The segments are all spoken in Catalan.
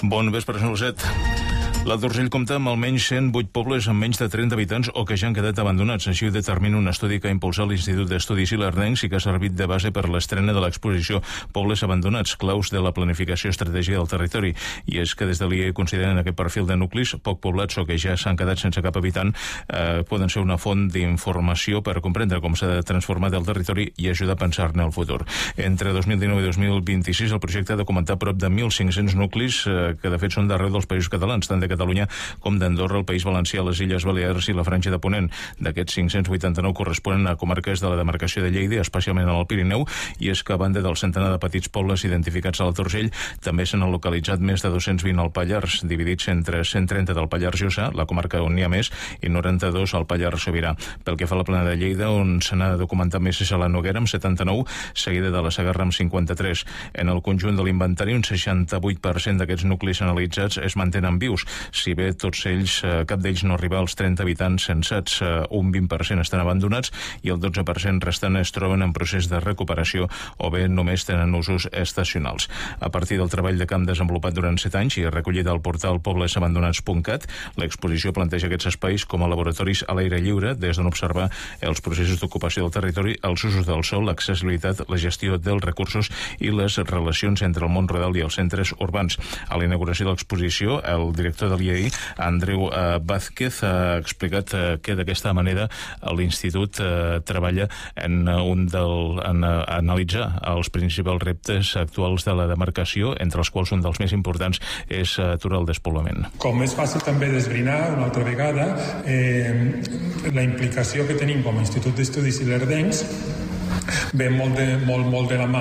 Bon vespre, senyor Lucet. L'Alt Urgell compta amb almenys 108 pobles amb menys de 30 habitants o que ja han quedat abandonats. Així ho determina un estudi que ha impulsat l'Institut d'Estudis Ilerdencs i que ha servit de base per l'estrena de l'exposició Pobles abandonats, claus de la planificació estratègica del territori. I és que des de l'IE consideren aquest perfil de nuclis poc poblats o que ja s'han quedat sense cap habitant poden ser una font d'informació per comprendre com s'ha transformat el territori i ajudar a pensar-ne el futur. Entre 2019 i 2026 el projecte ha documentat prop de 1.500 nuclis que de fet són d'arreu dels països catalans, tant de Catalunya com d'Andorra, el País Valencià, les Illes Balears i la Franja de Ponent. D'aquests 589 corresponen a comarques de la demarcació de Lleida, especialment al Pirineu, i és que a banda del centenar de petits pobles identificats a l'Alt Urgell, també se n'han localitzat més de 220 al Pallars, dividits entre 130 del Pallars Jussà, la comarca on n'hi ha més, i 92 al Pallars Sobirà. Pel que fa a la plana de Lleida, on se n'ha documentat més és a la Noguera, amb 79, seguida de la Segarra, amb 53. En el conjunt de l'inventari, un 68% d'aquests nuclis analitzats es mantenen vius. Si bé tots ells, cap d'ells no arriba als 30 habitants censats, un 20% estan abandonats i el 12% restant es troben en procés de recuperació o bé només tenen usos estacionals. A partir del treball de camp desenvolupat durant 7 anys i recollit al portal poblesabandonats.cat, l'exposició planteja aquests espais com a laboratoris a l'aire lliure, des d'on observar els processos d'ocupació del territori, els usos del sòl, l'accessibilitat, la gestió dels recursos i les relacions entre el món rural i els centres urbans. A la inauguració de l'exposició, el director de l'IEI, Andreu Vázquez, ha explicat que d'aquesta manera l'Institut treballa en analitzar els principals reptes actuals de la demarcació, entre els quals un dels més importants és aturar el despoblament. Com és fàcil també d'esbrinar una altra vegada, la implicació que tenim com a Institut d'Estudis Ilerdencs ve molt de la mà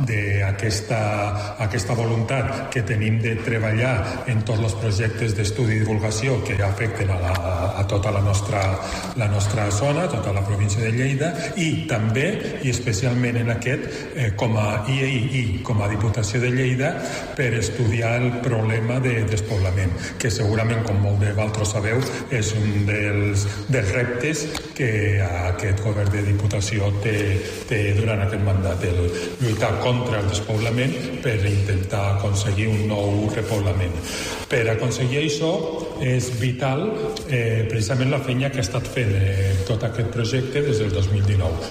d'aquesta voluntat que tenim de treballar en tots els projectes d'estudi i divulgació que afecten a tota la nostra zona, tota la província de Lleida, i també, i especialment en aquest, com a IEI i com a Diputació de Lleida, per estudiar el problema de despoblament, que segurament, com molt de vosaltres sabeu, és un dels reptes que aquest govern de Diputació té durant aquest mandat, el lluitar contra el despoblament per intentar aconseguir un nou repoblament. Per aconseguir això és vital precisament la feina que ha estat fent tot aquest projecte des del 2019.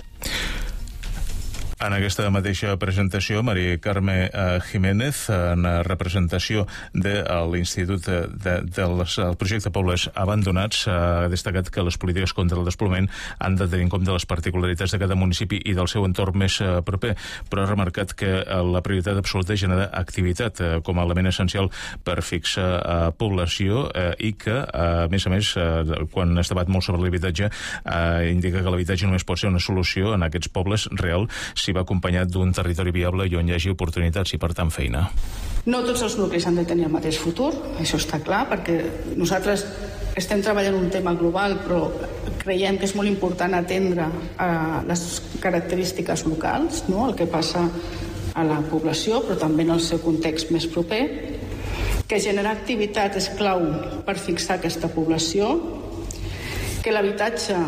En aquesta mateixa presentació, Maria Carme Jiménez, en representació de l'Institut del projecte Pobles Abandonats, ha destacat que les polítiques contra el despoblament han de tenir en compte les particularitats de cada municipi i del seu entorn més proper, però ha remarcat que la prioritat absoluta és generar activitat com a element essencial per fixar població i que, a més, quan es debat molt sobre l'habitatge, indica que l'habitatge només pot ser una solució en aquests pobles real si va acompanyat d'un territori viable i on hi hagi oportunitats i, per tant, feina. No tots els nuclis han de tenir el mateix futur, això està clar, perquè nosaltres estem treballant un tema global, però creiem que és molt important atendre a les característiques locals, no? El que passa a la població, però també en el seu context més proper, que generar activitat és clau per fixar aquesta població, que l'habitatge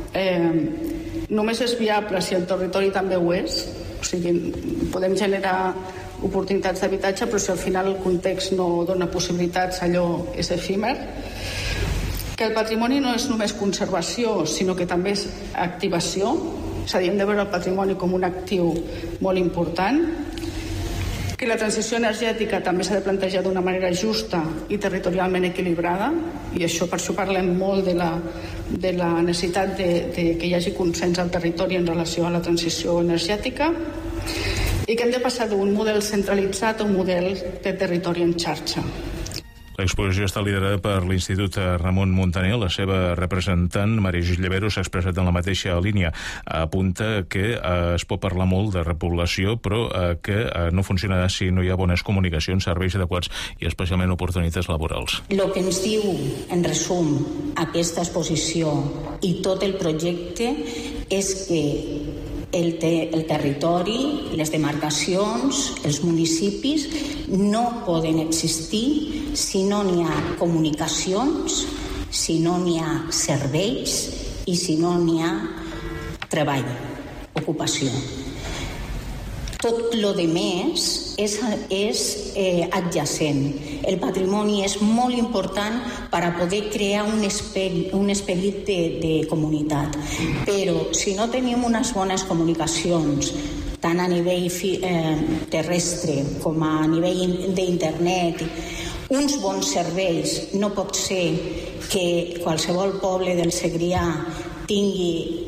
només és viable si el territori també ho és, o sigui, podem generar oportunitats d'habitatge, però si al final el context no dona possibilitats, allò és efímer. Que el patrimoni no és només conservació, sinó que també és activació, és a dir, hem de veure el patrimoni com un actiu molt important. Que la transició energètica també s'ha de plantejar d'una manera justa i territorialment equilibrada, i per això parlem molt de la necessitat de que hi hagi consens al territori en relació a la transició energètica, i que hem de passar d'un model centralitzat a un model de territori en xarxa. L'exposició està liderada per l'Institut Ramon Muntaner. La seva representant, Maria Jesús Llevero, s'ha expressat en la mateixa línia. Apunta que es pot parlar molt de repoblació, però que no funcionarà si no hi ha bones comunicacions, serveis adequats i especialment oportunitats laborals. El que ens diu, en resum, aquesta exposició i tot el projecte és que el territori, les demarcacions, els municipis no poden existir si no n'hi ha comunicacions, si no n'hi ha serveis i si no n'hi ha treball, ocupació. Tot lo de més és adjacent. El patrimoni és molt important per a poder crear un esperit de comunitat. Però si no tenim unes bones comunicacions, tant a nivell terrestre com a nivell d'internet, uns bons serveis, no pot ser que qualsevol poble del Segrià tingui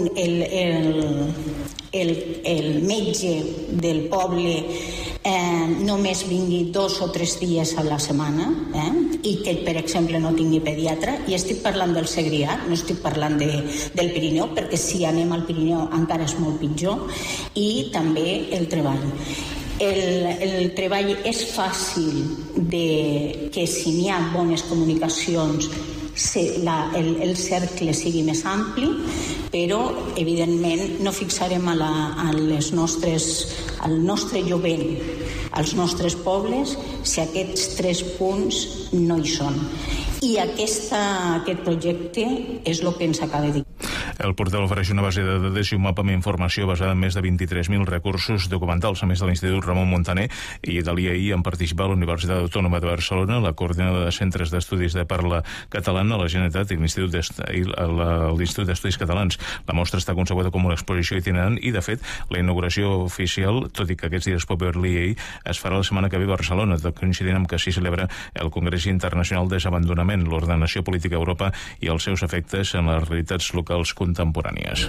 el metge del poble només vingui 2 o 3 dies a la setmana i que, per exemple, no tingui pediatre. I estic parlant del Segrià, no estic parlant del Pirineu, perquè si anem al Pirineu encara és molt pitjor. I també el treball. El treball és fàcil que si n'hi ha bones comunicacions el cercle sigui més ampli, però evidentment no fixarem al nostre jovent, als nostres pobles, si aquests 3 punts no hi són. I aquest projecte és el que ens acaba de dir. El portal ofereix una base de dades i un mapa amb informació basada en més de 23.000 recursos documentals. A més de l'Institut Ramon Muntaner i de l'IAI han participat la Universitat Autònoma de Barcelona, la Coordinadora de Centres d'Estudis de Parla Catalana, la Generalitat i l'Institut d'Estudis Catalans. La mostra està concebuda com una exposició itinerant i, de fet, la inauguració oficial, tot i que aquests dies pot veure l'IAI, es farà la setmana que ve a Barcelona, coincidint amb que s'hi celebra el Congrés Internacional Desabandonament, l'ordenació política a Europa i els seus efectes en les realitats locals contemporànies.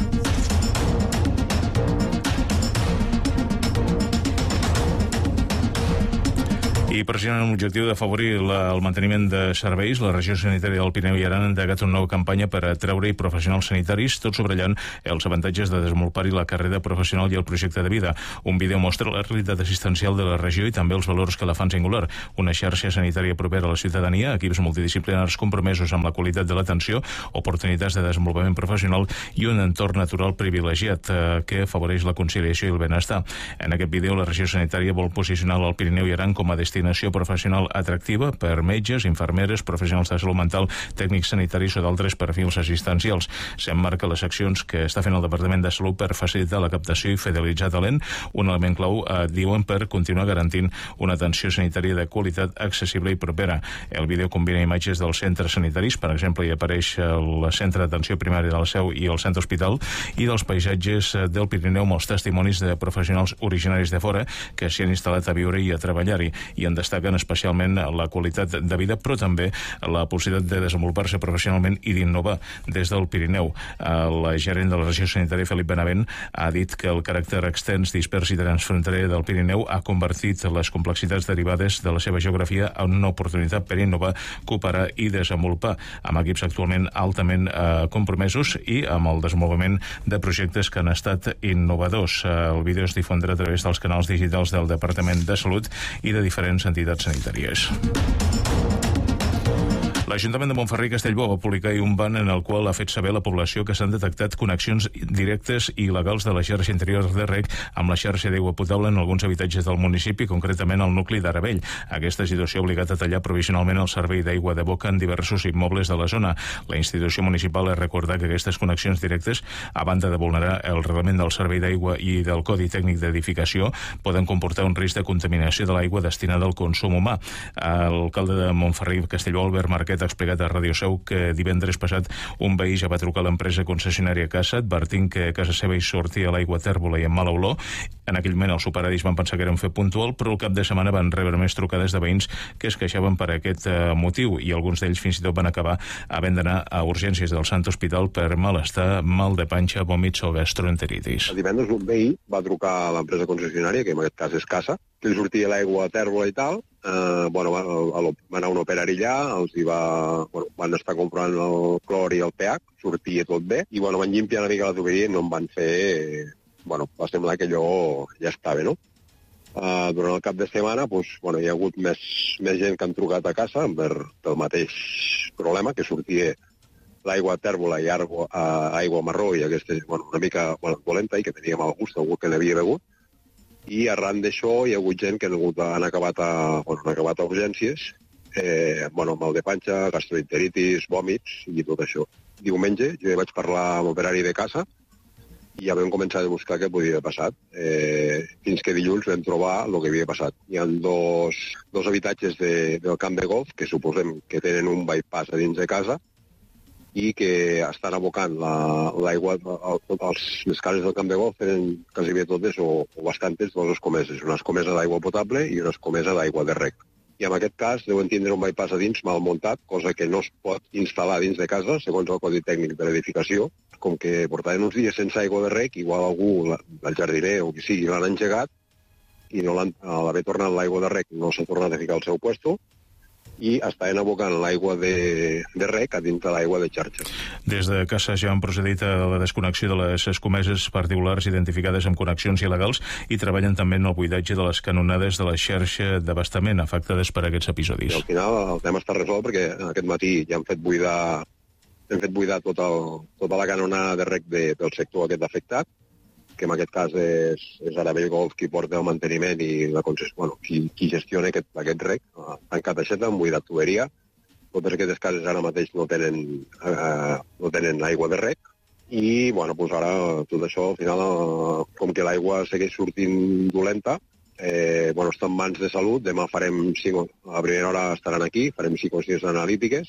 I precisament amb l'objectiu d'afavorir el manteniment de serveis, la regió sanitària del Pirineu i Aran ha endegat una nova campanya per atraure-hi professionals sanitaris, tot subratllant els avantatges de desenvolupar-hi la carrera professional i el projecte de vida. Un vídeo mostra la realitat assistencial de la regió i també els valors que la fan singular. Una xarxa sanitària propera a la ciutadania, equips multidisciplinars compromesos amb la qualitat de l'atenció, oportunitats de desenvolupament professional i un entorn natural privilegiat que afavoreix la conciliació i el benestar. En aquest vídeo, la regió sanitària vol posicionar el Pirineu i Aran com a destinació professional atractiva per metges, infermeres, professionals de salut mental, tècnics sanitaris o d'altres perfils assistencials. S'emmarca les accions que està fent el Departament de Salut per facilitar la captació i fidelitzar talent, un element clau, diuen, per continuar garantint una atenció sanitària de qualitat accessible i propera. El vídeo combina imatges dels centres sanitaris, per exemple, hi apareix el centre d'atenció primària de la Seu i el centre hospital, i dels paisatges del Pirineu amb els testimonis de professionals originaris de fora que s'hi han instal·lat a viure i a treballar-hi, i en destaquen especialment la qualitat de vida, però també la possibilitat de desenvolupar-se professionalment i d'innovar des del Pirineu. El gerent de la regió sanitària, Felip Benavent, ha dit que el caràcter extens, dispers i transfronterer del Pirineu ha convertit les complexitats derivades de la seva geografia en una oportunitat per innovar, cooperar i desenvolupar, amb equips actualment altament compromesos i amb el desenvolupament de projectes que han estat innovadors. El vídeo es difondrà a través dels canals digitals del Departament de Salut i de diferents entitats sanitàries. L'Ajuntament de Montferrer i Castellbò va publicar un ban en el qual ha fet saber a la població que s'han detectat connexions directes i il·legals de la xarxa interior de reg amb la xarxa d'aigua potable en alguns habitatges del municipi, concretament al nucli d'Aravell. Aquesta situació ha obligat a tallar provisionalment el servei d'aigua de boca en diversos immobles de la zona. La institució municipal ha recordat que aquestes connexions directes, a banda de vulnerar el reglament del servei d'aigua i del Codi Tècnic d'Edificació, poden comportar un risc de contaminació de l'aigua destinada al consum humà. L'alcalde de Montferrer i Castellbò, Albert Marquet, ha explicat a Ràdio Seu que divendres passat un veí ja va trucar a l'empresa concessionària Casa advertint que a casa seva hi sortia l'aigua tèrbola i amb mala olor. En aquell moment els operaris van pensar que era un fet puntual, però al cap de setmana van rebre més trucades de veïns que es queixaven per aquest motiu, i alguns d'ells fins i tot van acabar havent d'anar a urgències del Sant Hospital per malestar, mal de panxa, vòmits o gastroenteritis. El divendres un veí va trucar a l'empresa concessionària, que en aquest cas és Casa, que li sortia l'aigua tèrbola i tal. Va anar un operari allà, van estar comprant el clor i el pH, sortia tot bé, i van llimpiar una mica la tuberia i no en van fer... va semblar que allò ja estava, no? Durant el cap de setmana hi ha hagut més gent que han trucat a Casa per el mateix problema, que sortia l'aigua tèrbola i aigua marró i aquesta una mica dolenta i que tenia mal gust, algú que n'havia begut. I arran d'això hi ha hagut gent que han acabat a urgències, mal de panxa, gastroenteritis, vòmits i tot això. Diumenge jo vaig parlar amb l'operari de Casa i ja vam començar a buscar què podia haver passat. Fins que dilluns vam trobar el que havia passat. Hi ha dos habitatges del camp de golf que suposem que tenen un bypass a dins de casa i que estan abocant l'aigua. Les cases del camp de golf tenen quasi bé totes o bastantes dues escomeses. Una escomesa d'aigua potable i una escomesa d'aigua de rec. I en aquest cas deuen tindre un bypass a dins mal muntat, cosa que no es pot instal·lar dins de casa, segons el Codi Tècnic de l'Edificació. Com que portaven uns dies sense aigua de rec, igual algú, el jardiner o qui sigui, l'han engegat i a l'haver tornat l'aigua de rec no s'ha tornat a ficar al seu puesto i estaven abocant l'aigua de rec a dintre l'aigua de xarxa. Des de Casa ja han procedit a la desconnexió de les escomeses particulars identificades amb connexions il·legals i treballen també en el buidatge de les canonades de la xarxa d'abastament afectades per aquests episodis. I al final el tema està resolt perquè aquest matí ja hem fet buidar tota la canonada de rec del sector aquest afectat, que en aquest cas és Arabell Golf qui porta el manteniment i qui gestiona aquest rec. Han tancat aixeta, han buidat tuberia. Totes aquestes cases ara mateix no tenen aigua de rec. I ara tot això, al final, com que l'aigua segueix sortint dolenta, està en mans de salut. Demà farem a la primera hora estaran aquí, farem psicosis analítiques.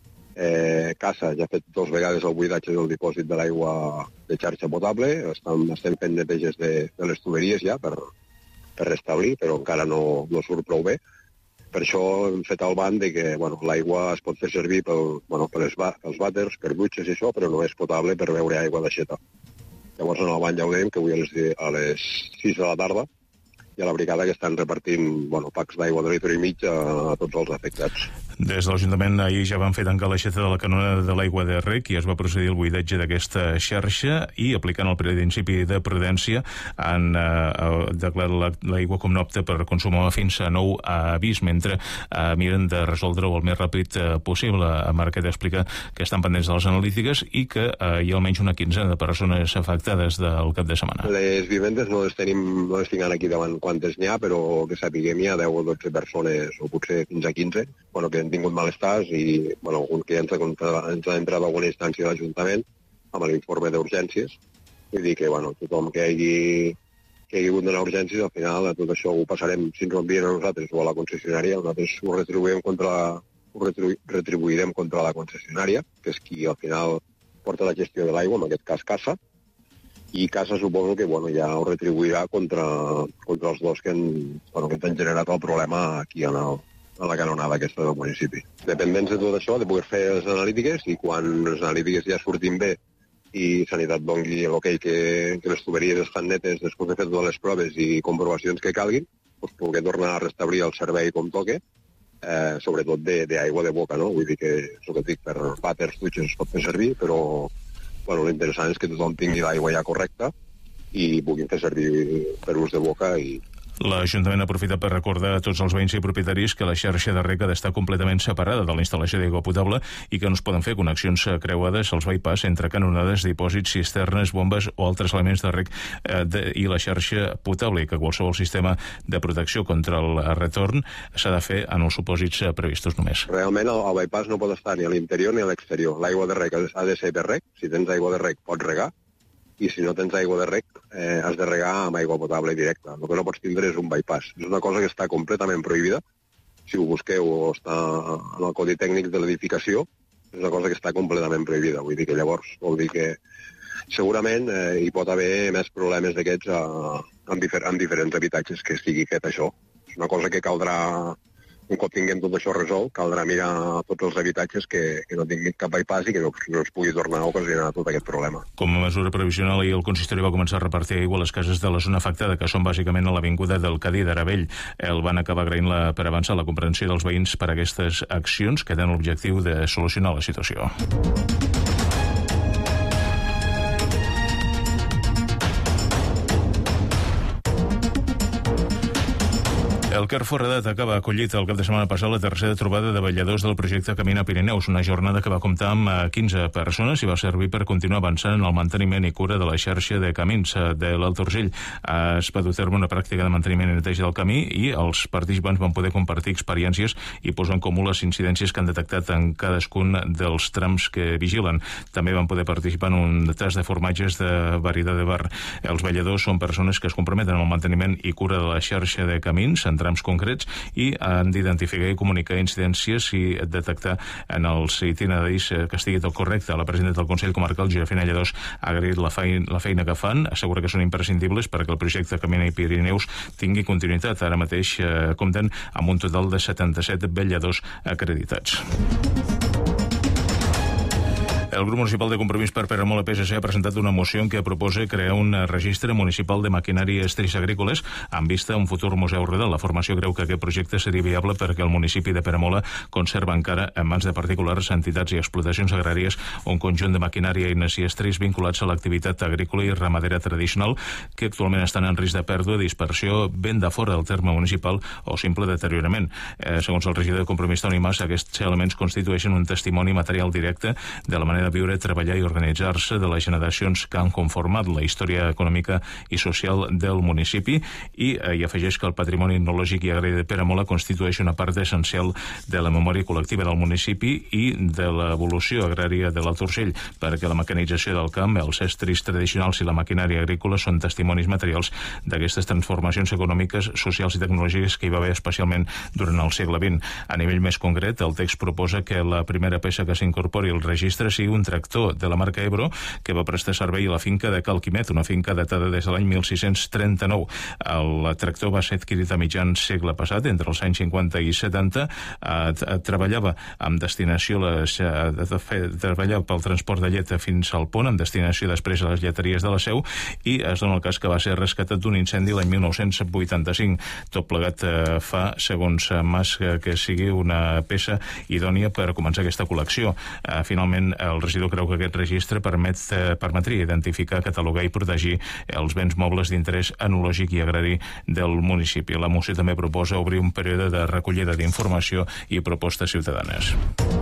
Casa ja ha fet 2 vegades el buidatge del dipòsit de l'aigua de xarxa potable. Estem fent neteges de les tuberies ja per restablir, però encara no surt prou bé. Per això hem fet el ban de que l'aigua es pot fer servir pels vàters, per dutxes i això, però no és potable per beure aigua d'aixeta. Llavors en el ban ja ho dèiem, que avui a les 6 de la tarda i a la brigada que estan repartint packs d'aigua de litre i mig a tots els afectats. Des de l'Ajuntament ahir ja van fer tancar l'aixeta de la canonada de l'aigua de rec i es va procedir al buidatge d'aquesta xarxa i aplicant el principi de prudència han declarat l'aigua com no apta per consumar fins a nou avís mentre miren de resoldre-ho el més ràpid possible. Marquet explica que estan pendents de les analítiques i que hi ha almenys una quinzena de persones afectades del cap de setmana. Les vivendes no les tinc aquí davant quantes n'hi ha, però que sapiguem hi ha 10 o 12 persones o potser fins a 15 que han tingut malestars i algun que ens ha entrat a alguna instància de l'Ajuntament amb l'informe d'urgències. Vull dir que tothom que hi hagi hagut d'anar a urgències, al final tot això ho passarem, si ens ho envien a nosaltres o a la concessionària, nosaltres ho retribuirem contra la concessionària, que és qui al final porta la gestió de l'aigua, en aquest cas Casa, i Casa suposo que ja ho retribuirà contra els dos que ens han generat el problema aquí a la canonada aquesta del municipi. Dependents de tot això, de poder fer les analítiques, i quan les analítiques ja surtin bé i Sanitat doni l'okei que les tuberies estan netes després de fer totes les proves i comprovacions que calguin, poder tornar a restablir el servei com toque, sobretot d'aigua de boca, no? Vull dir que és el que dic, per vàters, dutxes es pot fer servir, però l'interessant és que tothom tingui l'aigua ja correcta i puguin fer servir per ús de boca. L'Ajuntament aprofita per recordar a tots els veïns i propietaris que la xarxa de rec ha d'estar completament separada de la instal·lació d'aigua potable i que no es poden fer connexions creuades als bypass entre canonades, dipòsits, cisternes, bombes o altres elements de rec i la xarxa potable, i que qualsevol sistema de protecció contra el retorn s'ha de fer en els supòsits previstos només. Realment el bypass no pot estar ni a l'interior ni a l'exterior. L'aigua de rec ha de ser de rec. Si tens aigua de rec pots regar, i si no tens aigua de rec has de regar amb aigua potable directa. El que no pots tindre és un bypass. És una cosa que està completament prohibida. Si ho busqueu o està en el Codi Tècnic de l'Edificació, és una cosa que està completament prohibida. Vull dir que llavors vol dir que segurament hi pot haver més problemes d'aquests en diferents habitatges que estigui fet això. És una cosa que caldrà, un cop tinguem tot això resolt, caldrà mirar tots els habitatges que no tinguin cap bypass i que no es pugui tornar a ocasionar tot aquest problema. Com a mesura provisional, ahir el consistori va començar a repartir aigua a les cases de la zona afectada, que són bàsicament a l'avinguda del Cadí d'Arabell. El van acabar agraint per avançar la comprensió dels veïns per a aquestes accions que tenen l'objectiu de solucionar la situació. El Car Foradat acaba acollit el cap de setmana passat la tercera trobada de vetlladors del projecte Camina Pirineus, una jornada que va comptar amb 15 persones i va servir per continuar avançant en el manteniment i cura de la xarxa de camins de l'Alt Urgell. Es va dur a terme una pràctica de manteniment i neteja del camí i els participants van poder compartir experiències i posar en comú les incidències que han detectat en cadascun dels trams que vigilen. També van poder participar en un tast de formatges de varietat de bar. Els vetlladors són persones que es comprometen en el manteniment i cura de la xarxa de camins en trams concrets i han d'identificar i comunicar incidències i detectar en els itineraris que estigui tot correcte. La presidenta del Consell Comarcal, Josefina Lledós, ha agraït la feina que fan, assegura que són imprescindibles perquè el projecte Camina i Pirineus tingui continuïtat. Ara mateix compten amb un total de 77 vetlladors acreditats. El grup municipal de Compromís per Peramola PSC ha presentat una moció en què proposa crear un registre municipal de maquinària i estris agrícoles amb vista a un futur museu rural. La formació creu que aquest projecte seria viable perquè el municipi de Peramola conserva encara en mans de particulars, entitats i explotacions agràries un conjunt de maquinària, eines i estris vinculats a l'activitat agrícola i ramadera tradicional que actualment estan en risc de pèrdua, dispersió, ben de fora del terme municipal o simple deteriorament. Segons el regidor de Compromís, Toni Mas, aquests elements constitueixen un testimoni material directe de la manera de viure, treballar i organitzar-se de les generacions que han conformat la història econòmica i social del municipi i afegeix que el patrimoni etnològic i agrari de Peramola constitueix una part essencial de la memòria col·lectiva del municipi i de l'evolució agrària de l'Alt Urgell, perquè la mecanització del camp, els estris tradicionals i la maquinària agrícola són testimonis materials d'aquestes transformacions econòmiques, socials i tecnològiques que hi va haver especialment durant el segle XX. A nivell més concret, el text proposa que la primera peça que s'incorpori al registre sigui un tractor de la marca Ebro que va prestar servei a la finca de Cal Quimet, una finca datada des de l'any 1639. El tractor va ser adquirit a mitjans segle passat, entre els anys 50 i 70. Treballava amb destinació treballava pel transport de llet fins al pont, amb destinació després a les lleteries de la Seu, i es dona el cas que va ser rescatat d'un incendi l'any 1985. Tot plegat fa, segons Mas, que sigui una peça idònia per començar aquesta col·lecció. Finalment, el regidor creu que aquest registre permetria identificar, catalogar i protegir els béns mobles d'interès enològic i agrari del municipi. La moció també proposa obrir un període de recollida d'informació i propostes ciutadanes.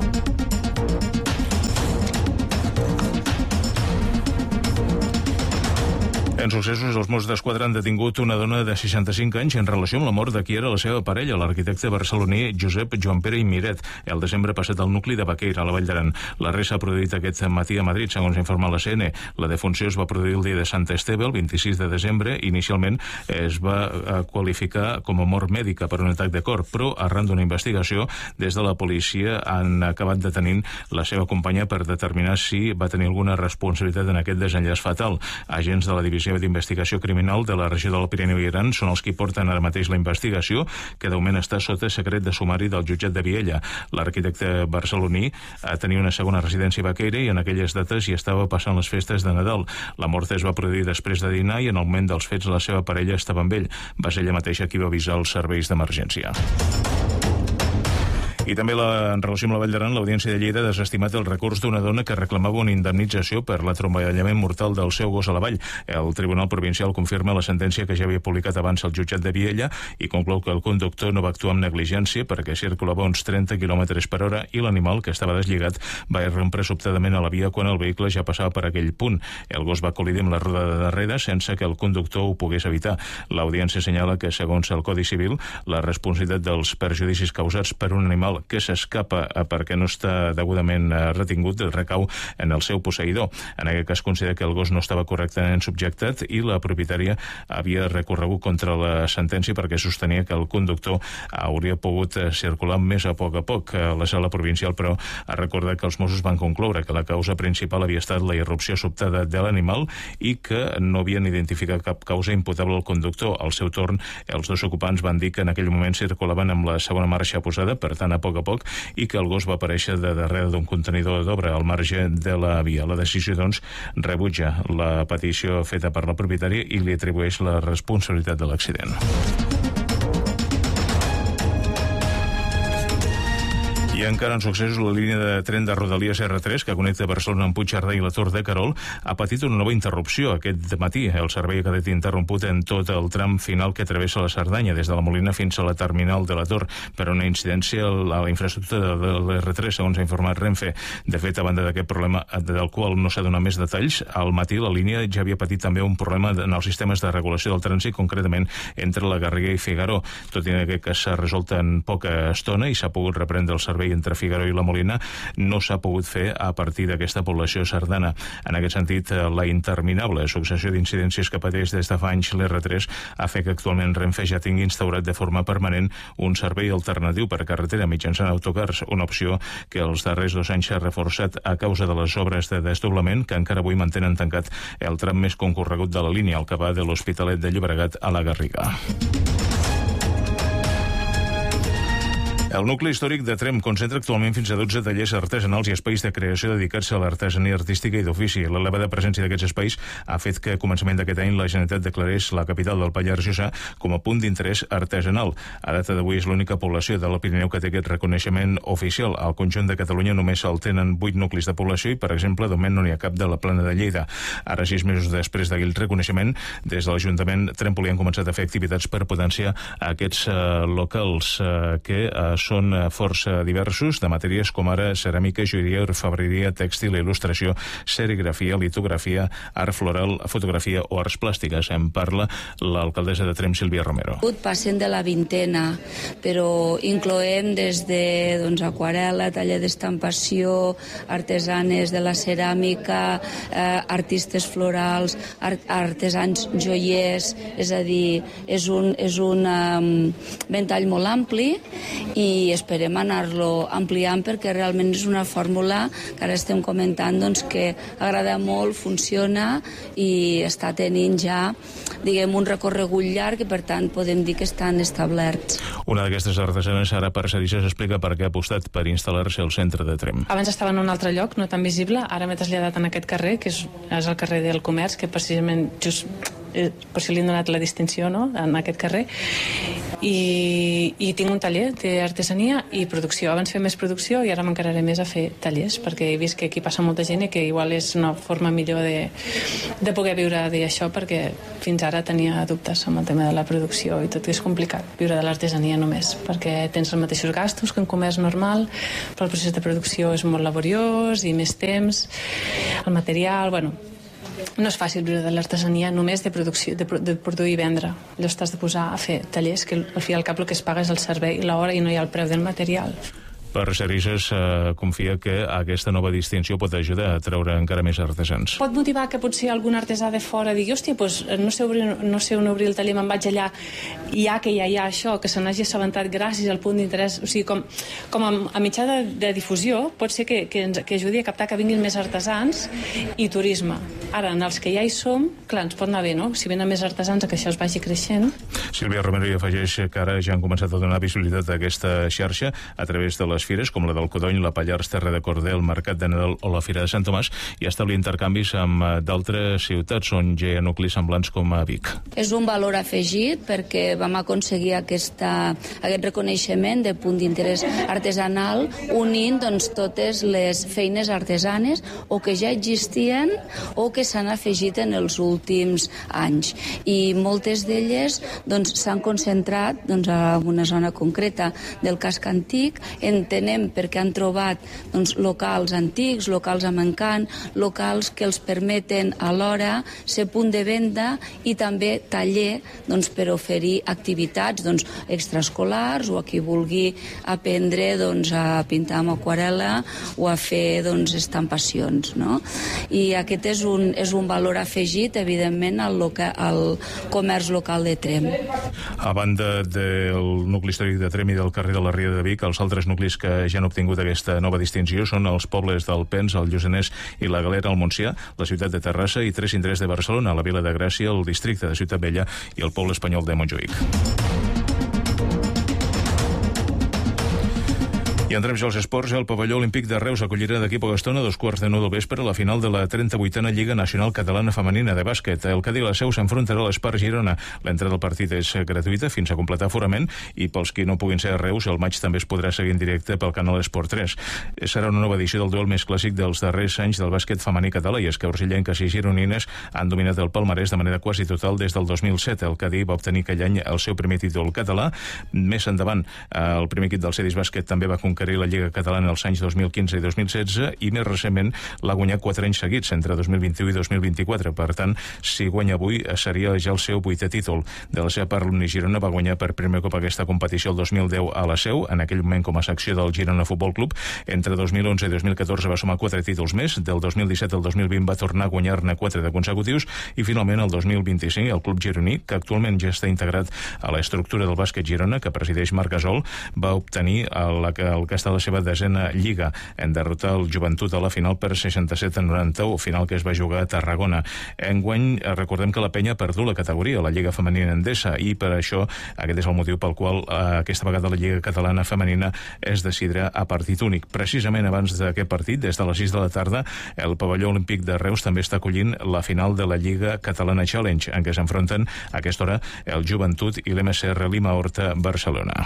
En successos, els Mossos d'Esquadra han detingut una dona de 65 anys en relació amb la mort de qui era la seva parella, l'arquitecte barceloní Josep Joan Pere i Miret, el desembre passat al nucli de Baqueira, a la Vall d'Aran. L'arrest s'ha produït aquest matí a Madrid, segons informa la CN. La defunció es va produir el dia de Sant Esteve, el 26 de desembre. Inicialment es va qualificar com a mort mèdica per un atac de cor, però arran d'una investigació, des de la policia han acabat detenint la seva companya per determinar si va tenir alguna responsabilitat en aquest desenllaç fatal. Agents de la divisió d'investigació criminal de la regió del Pirineu i Aran són els que porten ara mateix la investigació, que de moment està sota secret de sumari del jutjat de Viella. L'arquitecte barceloní tenia una segona residència a Baqueira i en aquelles dates hi estava passant les festes de Nadal. La mort es va produir després de dinar i en el moment dels fets la seva parella estava amb ell. Va ser ella mateixa qui va avisar els serveis d'emergència. I també en relació amb la Vall d'Aran, l'Audiència de Lleida ha desestimat el recurs d'una dona que reclamava una indemnització per l'atropellament mortal del seu gos a la vall. El Tribunal Provincial confirma la sentència que ja havia publicat abans el jutjat de Viella i conclou que el conductor no va actuar amb negligència perquè circulava uns 30 km per hora i l'animal, que estava deslligat, va irrompre sobtadament a la via quan el vehicle ja passava per aquell punt. El gos va col·lidir amb la roda de darrere sense que el conductor ho pogués evitar. L'Audiència senyala que, segons el Codi Civil, la responsabilitat dels perjudicis causats per un animal que s'escapa perquè no està degudament retingut recau en el seu posseïdor. En aquest cas considera que el gos no estava correctament subjectat i la propietària havia recorregut contra la sentència perquè sostenia que el conductor hauria pogut circular més a poc. La sala provincial, però, ha recordat que els Mossos van concloure que la causa principal havia estat la irrupció sobtada de l'animal i que no havien identificat cap causa imputable al conductor. Al seu torn, els dos ocupants van dir que en aquell moment circulaven amb la segona marxa posada, per tant a poc, i que el gos va aparèixer de darrere d'un contenidor d'obra al marge de la via. La decisió, doncs, rebutja la petició feta per la propietària i li atribueix la responsabilitat de l'accident. I encara en successos, la línia de tren de Rodalies R3, que connecta Barcelona amb Puigcerdà i la Tor de Querol, ha patit una nova interrupció aquest matí. El servei ha quedat interromput en tot el tram final que travessa la Cerdanya, des de la Molina fins a la terminal de la Tor, per una incidència a la infraestructura de l'R3, segons ha informat Renfe. De fet, a banda d'aquest problema, del qual no s'ha donat més detalls, al matí la línia ja havia patit també un problema en els sistemes de regulació del trànsit, concretament entre la Garriga i Figaró. Tot i que s'ha resolt en poca estona i s'ha pogut reprendre el servei entre Figaró i la Molina, no s'ha pogut fer a partir d'aquesta població cerdana. En aquest sentit, la interminable successió d'incidències que pateix des de fa anys l'R3 ha fet que actualment Renfe ja tingui instaurat de forma permanent un servei alternatiu per carretera mitjançant autocars, una opció que els darrers 2 anys s'ha reforçat a causa de les obres de desdoblament que encara avui mantenen tancat el tram més concorregut de la línia, el que va de l'Hospitalet de Llobregat a la Garriga. El nucli històric de Tremp concentra actualment fins a 12 tallers artesanals i espais de creació dedicats a l'artesania artística i d'ofici. L'elevada presència d'aquests espais ha fet que a començament d'aquest any la Generalitat declarés la capital del Pallars Jussà com a punt d'interès artesanal. A data d'avui és l'única població de la Pirineu que té aquest reconeixement oficial. Al conjunt de Catalunya només el tenen 8 nuclis de població i, per exemple, de moment no n'hi ha cap de la Plana de Lleida. Ara, 6 mesos després d'aquell reconeixement, des de l'Ajuntament Trempoli han començat a fer activitats per potenciar aquests locals que són força diversos, de matèries com ara ceràmica, joieria, orfebreria, tèxtil, il·lustració, serigrafia, litografia, art floral, fotografia o arts plàstiques. En parla l'alcaldessa de Tremp, Sílvia Romero. Passen de la 20ena, però incloem des de aquarel·la, taller d'estampació, artesanes de la ceràmica, artistes florals, artesans joiers, és a dir, és un ventall molt ampli i esperem anar-lo ampliant perquè realment és una fórmula que ara estem comentant que agrada molt, funciona i està tenint ja, diguem, un recorregut llarg i per tant podem dir que estan establerts. Una d'aquestes artesanes, Sara Parcerisa, s'explica per què ha apostat per instal·lar-se al centre de Tremp. Abans estava en un altre lloc, no tan visible, ara m'he traslladat en aquest carrer, que és el carrer del Comerç, que precisament just per si li han donat la distinció, no?, en aquest carrer, i tinc un taller d'artesania i producció. Abans feia més producció i ara m'encararé més a fer tallers, perquè he vist que aquí passa molta gent i que igual és una forma millor de poder viure d'això, perquè fins ara tenia dubtes amb el tema de la producció i tot és complicat viure de l'artesania només, perquè tens els mateixos gastos que en comerç normal, però el procés de producció és molt laboriós i més temps, el material, no és fàcil viure de l'artesania només de producció, de produir i vendre. Llavors t'has de posar a fer tallers que al fi i al cap el que es paga és el servei, l'hora i no hi ha el preu del material. Parcerisa confia que aquesta nova distinció pot ajudar a treure encara més artesans. Pot motivar que potser algun artesà de fora digui, hòstia, no sé on obrir el taller, me'n vaig allà, ja hi ha això, que se n'hagi assabentat gràcies al punt d'interès. O sigui, com a mitjà de difusió, pot ser que ajudi a captar que vinguin més artesans i turisme. Ara, en els que ja hi som, clar, ens pot anar bé, no? Si venen més artesans, que això es vagi creixent. Sílvia Romero hi afegeix que ara ja han començat a donar visibilitat a aquesta xarxa a través de les fires com la del Codony, la Pallars Terra de Corder, el Mercat de Nadal o la Fira de Sant Tomàs i establir intercanvis amb d'altres ciutats on ja hi ha nuclis semblants com a Vic. És un valor afegit perquè vam aconseguir aquest reconeixement de punt d'interès artesanal unint totes les feines artesanes o que ja existien o que s'han afegit en els últims anys. I moltes d'elles s'han concentrat en una zona concreta del casc antic. Entenem perquè han trobat locals antics, locals amb encant, locals que els permeten alhora ser punt de venda i també taller per oferir activitats extraescolars o a qui vulgui aprendre a pintar amb aquarel·la o a fer estampacions. No? I aquest és un valor afegit, evidentment, al comerç local de Tremp. A banda del nucli històric de Tremp i del carrer de la Ria de Vic, els altres nuclis que ja han obtingut aquesta nova distinció són els pobles del Pens, el Lluçanès i la Galera al Montsià, la ciutat de Terrassa i 3 indrets de Barcelona, la Vila de Gràcia, el districte de Ciutat Vella i el poble espanyol de Montjuïc. I entrem ja als esports. El pavelló olímpic de Reus acollirà d'aquí poca estona, 2:15 del vespre, la final de la 38a Lliga Nacional Catalana Femenina de Bàsquet. El Cadí la Seu s'enfrontarà a l'Espart Girona. L'entrada al partit és gratuïta fins a completar aforament i pels qui no puguin ser a Reus, el maig també es podrà seguir en directe pel canal Esport 3. Serà una nova edició del duel més clàssic dels darrers anys del bàsquet femení català, i és que urgellenques i gironines han dominat el palmarès de manera quasi total des del 2007. El Cadí va obtenir aquell any el seu primer títol català. Més endavant, el primer equip del Cedis Bàsquet també va conquerir la Lliga Catalana els anys 2015 i 2016 i més recentment l'ha guanyat 4 anys seguits, entre 2021 i 2024. Per tant, si guanya avui, seria ja el seu 8è títol. De la seva part, l'Unigirona va guanyar per primer cop aquesta competició el 2010 a la Seu, en aquell moment com a secció del Girona Futbol Club. Entre 2011 i 2014 va sumar 4 títols més. Del 2017 al 2020 va tornar a guanyar-ne 4 de consecutius i finalment el 2025 el club gironí, que actualment ja està integrat a l'estructura del bàsquet Girona, que presideix Marc Gasol, va obtenir el que ha estat la seva 10a Lliga, en derrotar el Joventut a la final per 67-91, final que es va jugar a Tarragona. Enguany, recordem que la Penya ha perdut la categoria, la Lliga Femenina Endesa, i per això aquest és el motiu pel qual aquesta vegada la Lliga Catalana Femenina es decidirà a partit únic. Precisament abans d'aquest partit, des de les 6 de la tarda, el pavelló olímpic de Reus també està acollint la final de la Lliga Catalana Challenge, en què s'enfronten a aquesta hora el Joventut i l'MSR Lima Horta Barcelona.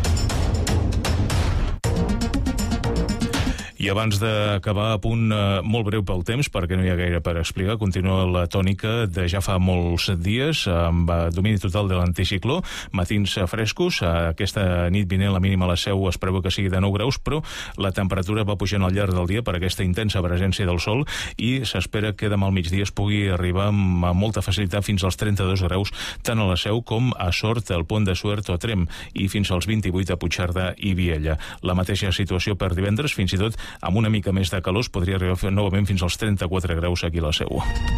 I abans d'acabar, a punt molt breu pel temps, perquè no hi ha gaire per explicar, continua la tònica de ja fa molts dies, amb domini total de l'anticicló, matins frescos. Aquesta nit vinent la mínima a la Seu es preveu que sigui de 9 graus, però la temperatura va pujant al llarg del dia per aquesta intensa presència del sol i s'espera que demà al migdia es pugui arribar amb molta facilitat fins als 32 graus, tant a la Seu com a Sort, el Pont de Suert o Tremp, i fins als 28 a Puigcerdà i Viella. La mateixa situació per divendres, fins i tot amb una mica més de calor, podria arribar novament fins als 34 graus aquí a la Seu.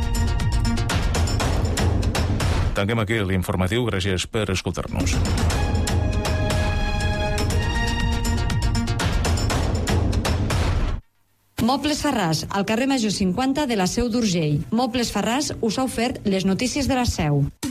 Tanquem aquí l'informatiu. Gràcies per escoltar-nos. Mobles Farràs, al carrer Major 50 de la Seu d'Urgell. Mobles Farràs us ha ofert les notícies de la Seu.